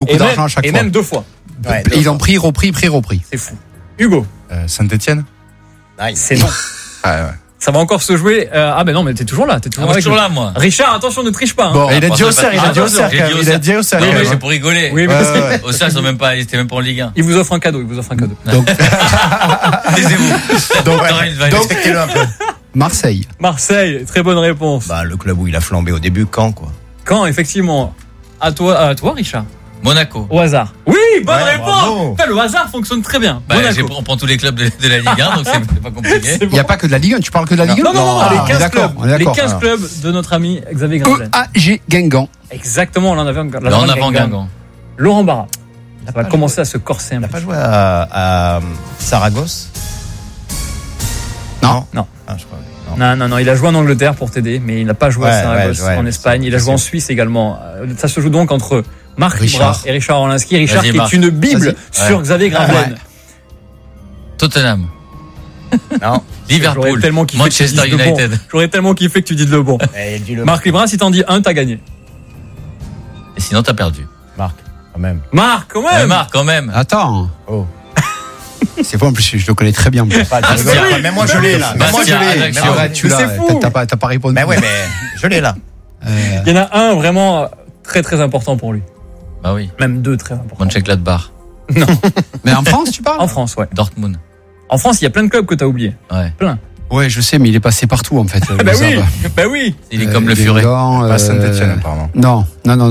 beaucoup d'argent à chaque fois. Et même 2 fois. Ouais, Ils ont pris, repris. C'est fou. Hugo. Saint-Etienne. C'est non. Ça va encore se jouer. Ben non, mais t'es toujours là. Moi, je suis toujours là, moi. Richard, attention, ne triche pas. Hein. Bon, Il a dit Auxerre, il a dit Auxerre. Non, mais c'est pour rigoler. Oui, mais Auxerre, ils étaient même pas en Ligue 1. il vous offre un cadeau. Donc, Taisez-vous. donc, respectez-le un peu. Marseille. Marseille, très bonne réponse. Bah, le club où il a flambé au début, Caen, quoi. Quand, effectivement. À toi, Richard. Monaco. Au hasard. Oui, bonne réponse. bravo. Putain, le hasard fonctionne très bien. Monaco. On prend tous les clubs de la Ligue 1, donc c'est pas compliqué. C'est Il bon. n'y a pas que de la Ligue 1. Tu parles que de la Ligue 1? Non, les 15 d'accord, clubs. on est Les d'accord. 15 clubs de notre ami Xavier Gravelaine. EAG Guingamp. Exactement, là, on avait Là, en avant Guingamp. Laurent Barra. Ça va commencer à se corser un Il n'a peu. pas joué à Saragosse? Non. Ah, je crois. Non, il a joué en Angleterre pour t'aider, mais il n'a pas joué à Saragosse en Espagne. Il a joué en Suisse également. Ça se joue donc entre Marc Libra et Richard Orlinski. Richard Vas-y, qui Marc. est une bible sur Xavier Gravelaine. Tottenham. Non. Liverpool. J'aurais tellement kiffé Manchester que tu dises le bon. United. J'aurais tellement kiffé que tu dises le bon. Marc Libra, si t'en dis un, t'as gagné. Et sinon, t'as perdu. Marc, quand même. Marc, quand même. Marc, quand même. Attends. Oh. C'est faux, en plus, je le connais très bien. Même moi, je l'ai, là. Même moi, je l'ai. Ajaccio. Arrête, tu Mais l'as. c'est fou. T'as pas répondu. Mais ouais, mais je l'ai, là. Il y en a un vraiment très très important pour lui. Bah oui. Même 2 très importants. Mönchengladbach. Mais en France, tu parles? En France, ouais. Dortmund. En France, il y a plein de clubs que t'as oubliés. Ouais. Plein. Ouais, je sais, mais il est passé partout, en fait. Bah oui. Il est comme le furet. Pas Saint-Etienne, apparemment. Non.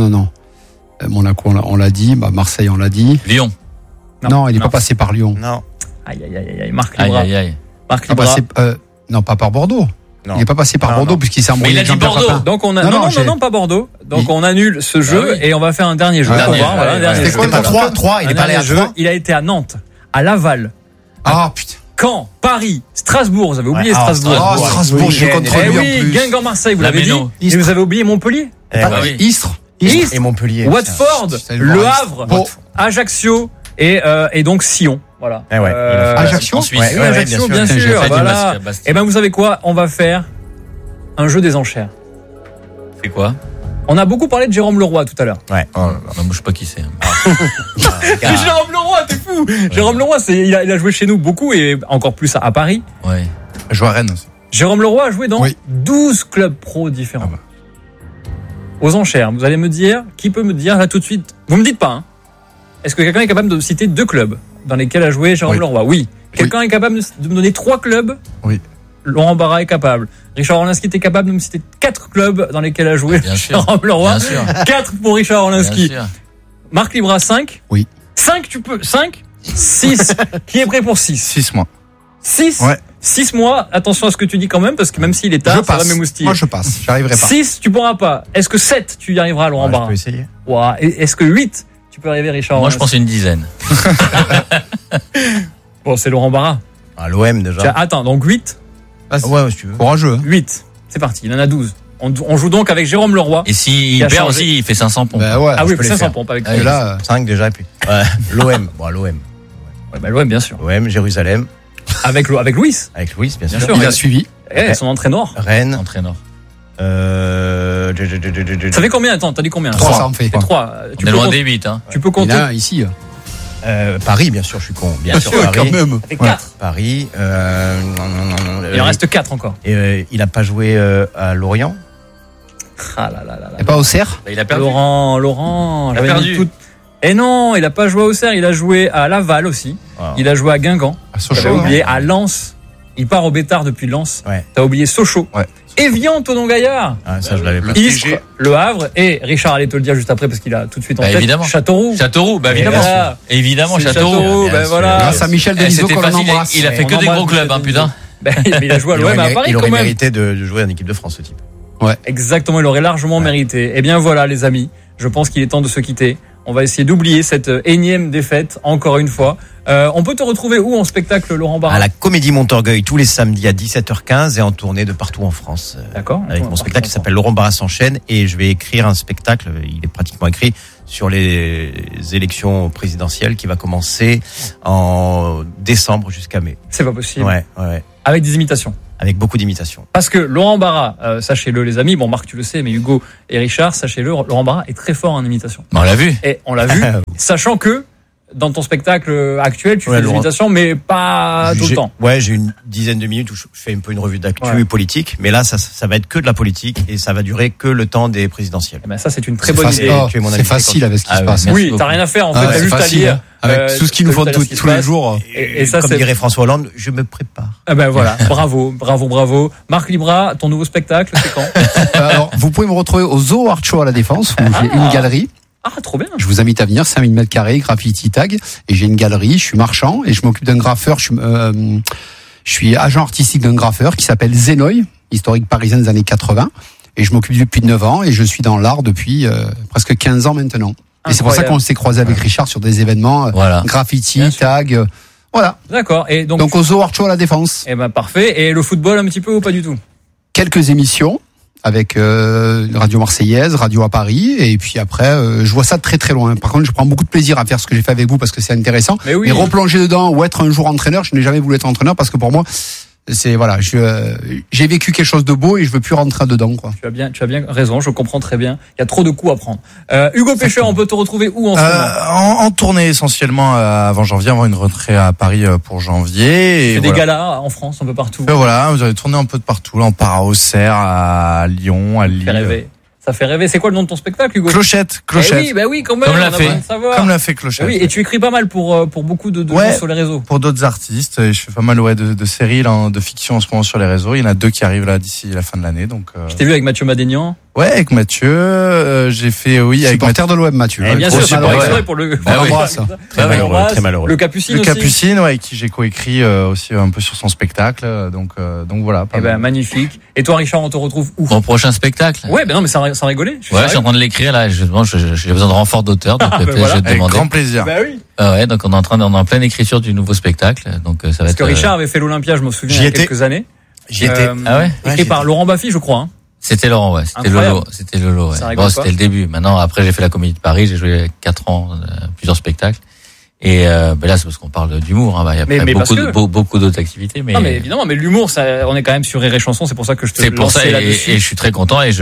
Monaco, on l'a dit. Bah, Marseille, on l'a dit. Lyon. Non, il n'est pas passé par Lyon. Non. Aïe. Marc Libra. Aïe. Marc Pas Libra. passé, non, pas par Bordeaux. Non. Il n'est pas passé par Non, Bordeaux non. puisqu'il s'est Mais embrouillé il a avec dit Jean-Pierre Bordeaux. Papin. Donc on a non, pas Bordeaux. Donc Il- on annule ce jeu oui. et on va faire un dernier jeu. Un Pour dernier voir, jeu, voilà, un ouais, dernier ouais. jeu. C'était quoi, 3? Il Un est pas allé à dernier jeu. 3? Il a été à Nantes, à Laval, Ah, putain. Caen, Paris, Strasbourg. Vous avez oublié Ouais, Strasbourg. Oh, Strasbourg, je contre Eh lui en oui, plus. Guingamp, Marseille, vous La l'avez dit. Méno. Et vous avez oublié Montpellier, Bah oui. Istres. Istres, Et Montpellier. Watford, Putain, Le Istres. Havre, Bon. Ajaccio et donc Sion. Voilà. Eh ouais, il a fait- Ajaccio En Suisse. Oui, Ajaccio, bien Putain, j'ai sûr. fait du Voilà. Bastia. Et ben vous savez quoi? On va faire un jeu des enchères. C'est quoi? On a beaucoup parlé de Jérôme Leroy tout à l'heure. Ouais. Oh là là. Moi, je sais pas qui c'est. Mais Jérôme Leroy, t'es fou. Jérôme Leroy, il a joué chez nous beaucoup et encore plus à Paris. Ouais. Je joue à Rennes aussi. Jérôme Leroy a joué dans Oui. 12 clubs pro différents. Ah Aux enchères, vous allez me dire, qui peut me dire là tout de suite? Vous me dites pas, hein? Est-ce que quelqu'un est capable de me citer 2 clubs dans lesquels a joué Jérôme Oui. Leroy? Oui. Quelqu'un est capable de me donner 3 clubs? Oui. Laurent Barra est capable. Richard Orlinski était capable de me citer 4 clubs dans lesquels a joué Bien sûr. Jérôme Leroy. Bien sûr. 4 pour Richard Orlinski. Bien sûr. Marc Libra, 5? Oui. 5, tu peux? 5? 6. Qui est prêt pour 6? 6 mois. 6? Ouais. 6 mois. Attention à ce que tu dis quand même, parce que même s'il est tard, Je ça va passe. m'émoustiller. Moi, je passe. J'arriverai pas. 6, tu pourras pas. Est-ce que 7, tu y arriveras, Laurent Je Barra? peux essayer. Ouah. Est-ce que 8, tu peux arriver, Richard? Moi, je pense une dizaine. Bon, c'est Laurent Barra. À l'OM, déjà. Tiens, attends, donc 8? Ouais, si tu veux. Courageux. Hein. 8. C'est parti, il en a 12. On joue donc avec Jérôme Leroy. Et s'il Il a perd changé. aussi, il fait 500 pompes. Bah ouais. Ah oui, peux les 500 faire. pompes avec Et là, 5 déjà, et puis. Ouais. L'OM. Bon, l'OM. Ouais, bah, l'OM, bien sûr. l'OM, Jérusalem. Avec Louis. Avec Louis, bien sûr. Bien sûr. il a suivi. Son entraîneur. Rennes. Entraîneur. Ça fait combien? Attends, t'as dit combien? 3, ça en fait. 3. On est loin des 8, hein. Tu peux Il y compter. en a un ici. Paris, bien sûr, je suis con. Bien sûr, Quand Paris. même. Ça fait 4. Paris. Il en reste 4 encore. Et il a pas joué à Lorient. Ah là là là là. Et pas au cerf. Bah, il a perdu. Laurent, Il a j'avais perdu. mis tout. Et non, il a pas joué au Auxerre, il a joué à Laval aussi. Wow. Il a joué à Guingamp. À T'avais Sochaux. oublié à Lens. Il part au Bétard depuis Lens. Ouais. T'as oublié Sochaux. Ouais. Evian, Thonon-Gaillard. Ah, ça, je l'avais pas. Istres, Le Havre. Et Richard allait te le dire juste après parce qu'il a tout de suite en Bah, tête. évidemment. Châteauroux. Châteauroux, bah évidemment. Voilà. Évidemment, C'est Châteauroux. ben bien sûr. voilà. Grâce à Michel Eh, Denisot c'était qu'on facile, embrasse. il a fait On que des embrasse gros clubs, hein, Michel putain. Ben, il a joué à l'OM à Paris Il quand aurait même. mérité de jouer en équipe de France, ce type. Exactement, il aurait largement mérité. Eh bien voilà les amis, je pense qu'il est temps de se quitter. On va essayer d'oublier cette énième défaite, encore une fois. On peut te retrouver où en spectacle, Laurent Barra? À la Comédie Montorgueil, tous les samedis à 17h15 et en tournée de partout en France. D'accord. Avec mon spectacle qui s'appelle Laurent Barra s'enchaîne et je vais écrire un spectacle, il est pratiquement écrit, sur les élections présidentielles qui va commencer en décembre jusqu'à mai. C'est pas possible. Ouais. avec des imitations. Avec beaucoup d'imitations. Parce que Laurent Barra, sachez-le les amis, bon Marc tu le sais, mais Hugo et Richard, sachez-le, Laurent Barra est très fort en imitation. On l'a vu. Et on l'a vu, sachant que dans ton spectacle actuel, tu Ouais, fais des Laurent. imitations, mais pas tout le temps. Ouais, j'ai une dizaine de minutes où je fais un peu une revue d'actu Ouais. politique, mais là, ça va être que de la politique et ça va durer que le temps des présidentielles. Eh ben ça, c'est une très C'est bonne facile. idée. Oh, Tu es mon c'est invité facile avec ce qui Ah se ouais, passe. merci Oui, beaucoup. t'as rien à faire, en fait, Ah, t'as c'est juste à facile, lire. hein. Avec tout ce qu'ils nous font t'as ce qui se tous les passe. jours. Et ça, Comme c'est... dirait François Hollande, je me prépare. Ah ben voilà, bravo. Marc Libra, ton nouveau spectacle, c'est quand? Alors, vous pouvez me retrouver au Zoo Art Show à la Défense, où j'ai une galerie. Ah, trop bien. Je vous invite à venir, 5000 mètres carrés, graffiti tag. Et j'ai une galerie, je suis marchand et je m'occupe d'un graffeur. Je suis agent artistique d'un graffeur qui s'appelle Zenoy, historique parisien des années 80. Et je m'occupe depuis 9 ans et je suis dans l'art depuis presque 15 ans maintenant. Et c'est pour ça Incroyable. qu'on s'est croisé avec Richard sur des événements Voilà. graffiti, Bien sûr. tag. Voilà. D'accord. Et Donc au Zoo Art Show à la Défense. eh ben parfait. Et le football un petit peu ou pas du tout? Quelques émissions avec Radio Marseillaise, Radio à Paris, et puis après, je vois ça de très très loin. Par contre, je prends beaucoup de plaisir à faire ce que j'ai fait avec vous parce que c'est intéressant. Mais oui. Mais replonger dedans ou être un jour entraîneur, je n'ai jamais voulu être entraîneur parce que pour moi, c'est voilà, j'ai vécu quelque chose de beau et je veux plus rentrer dedans, quoi. Tu as bien raison, je comprends très bien. Il y a trop de coups à prendre. Hugo Pêcheur, on peut te retrouver où en ce moment? En tournée essentiellement avant janvier, avant une rentrée à Paris pour janvier. Tu Et fais des voilà. galas en France, un peu partout. Voilà, vous avez tourné un peu de partout. Là, on part à Auxerre, à Lyon, à Ça fait Lille. rêver. Ça fait rêver. C'est quoi le nom de ton spectacle, Hugo? Clochette. Eh oui, quand même. Comme on l'a a fait. besoin de savoir. Comme l'a fait Eh Clochette. oui, et tu écris pas mal pour beaucoup de Ouais. gens sur les réseaux. Pour d'autres artistes, et je fais pas mal de séries là, de fiction en ce moment sur les réseaux. Il y en a 2 qui arrivent là d'ici la fin de l'année. Donc Je t'ai vu avec Mathieu Madénian. ouais, avec Mathieu, j'ai fait avec Mathieu. Supporter de l'OM, Mathieu. Eh bien Gros sûr, c'est pas malheureux. exprès pour le. Ah oui. Embrasse. Très Ouais, malheureux, embrasse. très malheureux. Le Capucine Le aussi. Capucine, ouais, avec qui j'ai coécrit aussi un peu sur son spectacle. Donc voilà. pas Eh ben mal. magnifique. Et toi, Richard, on te retrouve où? Mon prochain spectacle. Ouais, ben non, mais ça rigolait. Ouais, je suis en train de l'écrire là. Justement, j'ai besoin de renfort d'auteur, donc Ah, peut-être ben voilà. je vais te Avec demander. grand plaisir. Bah oui. Ah ouais, donc on est en pleine écriture du nouveau spectacle, donc ça va Parce être. que Richard avait fait l'Olympia, je me souviens, il J'y y a étais. quelques années. J'y étais. Ah ouais. Écrit par Laurent Baffy, je crois. Hein. C'était Laurent, ouais. C'était Incroyable. Lolo. C'était Lolo, ouais. Ça rigole Bon, pas. c'était le début. Maintenant, après, j'ai fait la Comédie de Paris. J'ai joué 4 ans, plusieurs spectacles. Et ben là, c'est parce qu'on parle d'humour. Hein. Bah, il y a Mais après parce que- beaucoup d'autres activités. Mais, Non, mais évidemment, mais l'humour, ça, on est quand même sur Rire et Chanson, c'est pour ça que je te c'est pour ça. lançais Et là-dessus. je suis très content. Et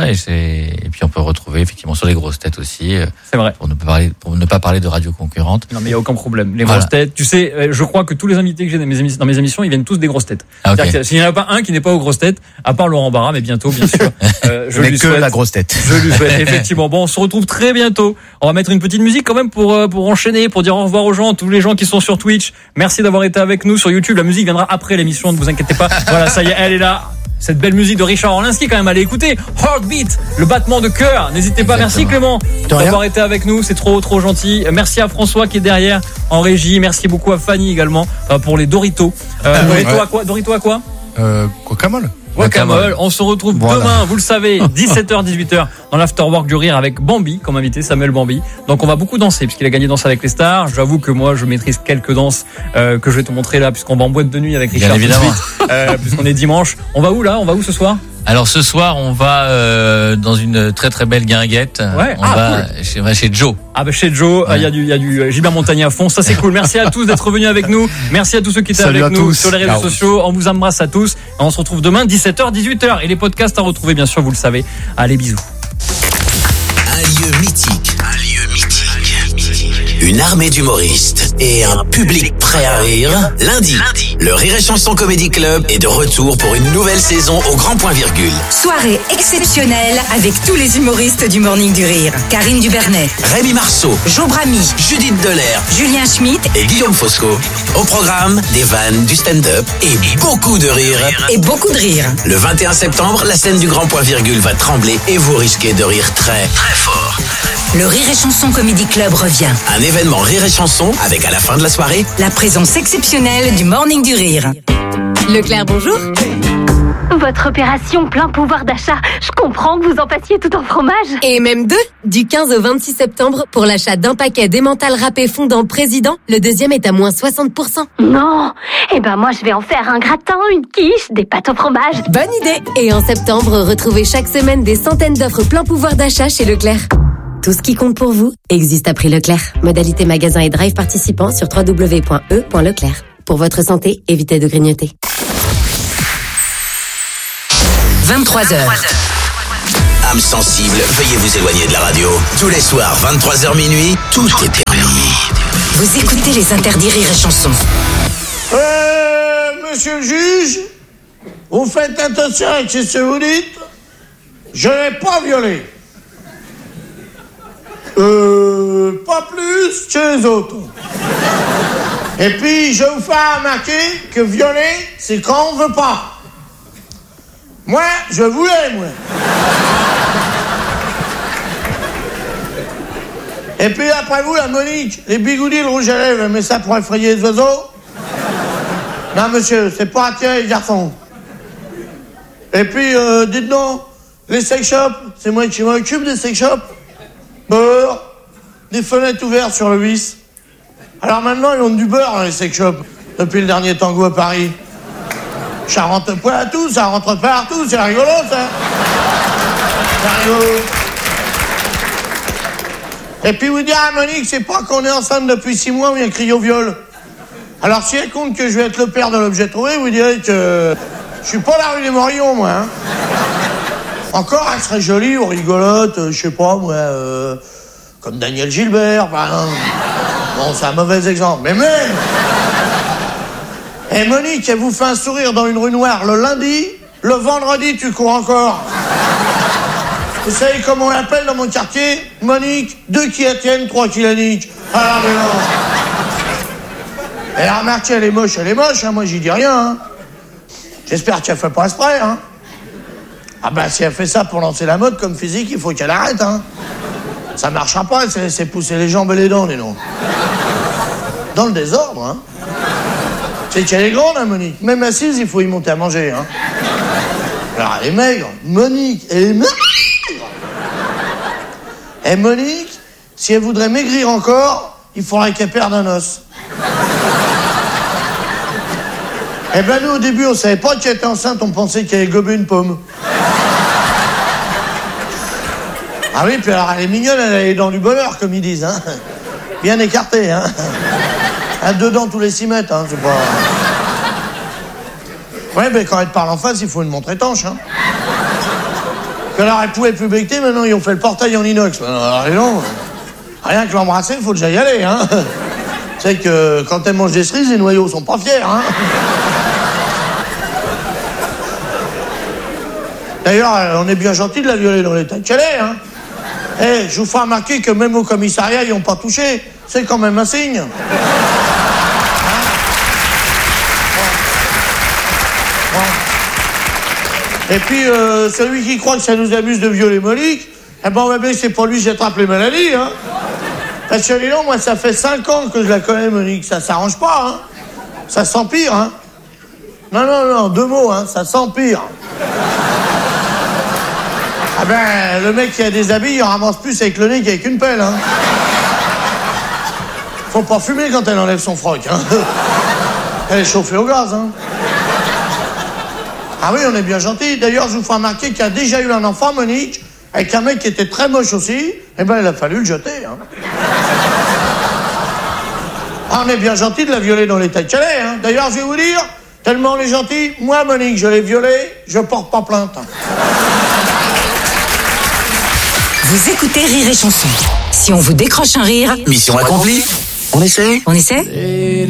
et puis on peut retrouver effectivement sur les grosses têtes aussi, C'est vrai. pour ne pas parler de radio concurrente. Non, mais il y a aucun problème. Les Voilà. grosses têtes. Tu sais, je crois que tous les invités que j'ai dans mes émissions, ils viennent tous des grosses têtes. Ah, ok. C'est-à-dire que s'il n'y en a pas un qui n'est pas aux grosses têtes, à part Laurent Barra, mais bientôt, bien sûr. Je Mais lui que souhaite. la grosse tête. Je lui souhaite, effectivement. Bon, on se retrouve très bientôt. On va mettre une petite musique quand même pour enchaîner, pour dire au revoir aux gens, tous les gens qui sont sur Twitch. Merci d'avoir été avec nous sur YouTube. La musique viendra après l'émission, ne vous inquiétez pas. Voilà, ça y est, elle est là. Cette belle musique de Richard Orlinski, quand même, allez écouter. Heartbeat, le battement de cœur. N'hésitez pas. Merci Clément d'avoir été avec nous. C'est trop gentil. Merci à François qui est derrière en régie. Merci beaucoup à Fanny également pour les Doritos. Dorito ouais. à quoi? Dorito à quoi? Guacamole. Guacamole. On se retrouve Voilà. demain, vous le savez, 17h, 18h, dans l'Afterwork du Rire avec Bambi comme invité, Samuel Bambi. Donc on va beaucoup danser, puisqu'il a gagné Danse avec les stars. J'avoue que moi, je maîtrise quelques danses que je vais te montrer là, puisqu'on va en boîte de nuit avec Richard. Bien évidemment. tout de suite, puisqu'on est dimanche. On va où là? On va où ce soir? Alors ce soir, on va dans une très belle guinguette. Ouais. On Ah, va chez Joe. Ah bah chez Joe, Ouais. il y a du Gilbert Montagné à fond, ça c'est cool. Merci à tous d'être venus avec nous. Merci à tous ceux qui étaient Salut avec à nous tous. sur les réseaux Ciao. sociaux. On vous embrasse à tous. Et on se retrouve demain 17h, 18h. Et les podcasts à retrouver, bien sûr, vous le savez. Allez, bisous. Un lieu mythique. Une armée d'humoristes et un public prêt à rire. Lundi, le Rire et Chanson Comedy Club est de retour pour une nouvelle saison au Grand Point Virgule. Soirée exceptionnelle avec tous les humoristes du Morning du Rire. Karine Dubernet, Rémi Marceau, Jo Bramy, Judith Delair Julien Schmitt et Guillaume Fosco. Au programme, des vannes, du stand-up et beaucoup de rire. et beaucoup de rire. Le 21 septembre, la scène du Grand Point Virgule va trembler et vous risquez de rire très fort. Le Rire et Chanson Comedy Club revient. Un événement Rire et Chanson avec à la fin de la soirée La présence exceptionnelle du Morning du Rire. Leclerc, bonjour. Votre opération plein pouvoir d'achat, je comprends que vous en passiez tout en fromage. Et même deux. Du 15 au 26 septembre, pour l'achat d'un paquet d'emmental râpé fondant président, le deuxième est à moins 60%. Non, eh ben moi je vais en faire un gratin, une quiche, des pâtes au fromage. Bonne idée. Et en septembre, retrouvez chaque semaine des centaines d'offres plein pouvoir d'achat chez Leclerc. Tout ce qui compte pour vous existe à prix Leclerc. Modalité magasin et drive participants sur www.e.leclerc. Pour votre santé, évitez de grignoter. 23h. Âme sensible, veuillez vous éloigner de la radio. Tous les soirs, 23h minuit, tout est permis. Vous écoutez les interdits Rire et Chanson. Monsieur le juge, vous faites attention avec ce que vous dites. Je n'ai pas violé. Pas plus que les autres. Et puis, je vous fais remarquer que violer, c'est quand on veut pas. Moi, je voulais, moi. Et puis, après vous, la Monique, les bigoudis, le rouge à lèvres, mais ça pour effrayer les oiseaux. Non, monsieur, c'est pas attirer les garçons. Et puis, dites donc, les sex shops, c'est moi qui m'occupe des sex shops. Beurre, des fenêtres ouvertes sur le vis. Alors maintenant, ils ont du beurre dans les sex shops, depuis le dernier tango à Paris. Ça rentre pas à tout, ça rentre partout, c'est rigolo, ça. C'est rigolo. Et puis vous dire à Monique, c'est pas qu'on est enceinte depuis 6 mois, on vient crier au viol. Alors si elle compte que je vais être le père de l'objet trouvé, vous direz que je suis pas la rue des Morillons, moi. Hein. Encore, elle serait jolie ou rigolote, je sais pas, moi, comme Daniel Gilbert, par exemple. Bon, c'est un mauvais exemple, mais même. Et Monique, elle vous fait un sourire dans une rue noire le lundi, le vendredi, tu cours encore. Vous savez comment on l'appelle dans mon quartier? Monique, 2 qui la tiennent, 3 qui la niquent. Ah, mais non. Et remarquez, elle est moche, hein, moi j'y dis rien. Hein. J'espère qu'elle fait pas exprès, hein. Ah ben, si elle fait ça pour lancer la mode comme physique, il faut qu'elle arrête, hein. Ça marchera pas, c'est pousser les jambes et les dents, les noms. Dans le désordre, hein. C'est qu'elle est grande, hein, Monique. Même assise, il faut y monter à manger, hein. Alors, elle est maigre. Monique, elle est maigre. Et Monique, si elle voudrait maigrir encore, il faudrait qu'elle perde un os. Eh ben, nous, au début, on savait pas qu'elle était enceinte, on pensait qu'elle avait gobé une pomme. Ah oui, puis alors, elle est mignonne, elle a les dents du bonheur, comme ils disent, hein. Bien écartées, hein. À 2 dents tous les 6 mètres, hein, c'est pas... Ouais, mais quand elle te parle en face, il faut une montre étanche, hein. Alors, elle pouvait plus becter, maintenant, ils ont fait le portail en inox. Alors, non, rien que l'embrasser, il faut déjà y aller, hein. C'est que quand elle mange des cerises, les noyaux sont pas fiers, hein. D'ailleurs, on est bien gentil de la violer dans l'état qu'elle est, hein. Eh, je vous fais remarquer que même au commissariat, ils n'ont pas touché. C'est quand même un signe. Et puis, celui qui croit que ça nous amuse de violer Monique, eh ben, on va bien que c'est pour lui que j'attrape les maladies, hein. Parce que, dis donc, moi, ça fait 5 ans que je la connais, Monique. Ça s'arrange pas, hein. Ça s'empire, hein. Non, 2 mots, hein. Ça s'empire. Ah ben, le mec qui a des habits, il en ramasse plus avec le nez qu'avec une pelle, hein. Faut pas fumer quand elle enlève son froc, hein. Elle est chauffée au gaz, hein. Ah oui, on est bien gentil. D'ailleurs, je vous fais remarquer qu'il y a déjà eu un enfant, Monique, avec un mec qui était très moche aussi. Eh ben, il a fallu le jeter, hein. Ah, on est bien gentil de la violer dans l'état qu'elle est, hein. D'ailleurs, je vais vous dire, tellement on est gentil, moi, Monique, je l'ai violée, je porte pas plainte. Vous écoutez Rire et Chanson. Si on vous décroche un rire... Mission accomplie. On essaie? On essaie?